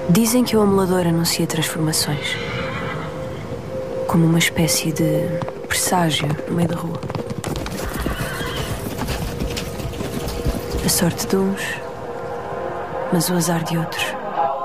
Dizem que o amulador anuncia transformações, como uma espécie de presságio no meio da rua. A sorte de uns, mas o azar de outros.